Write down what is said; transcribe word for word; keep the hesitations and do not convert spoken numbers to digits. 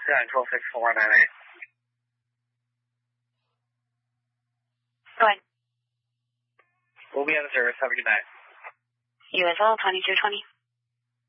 Skyline twelve six four nine eight. Go ahead. We'll be out of service. Have a good night. You as well, twenty-two twenty.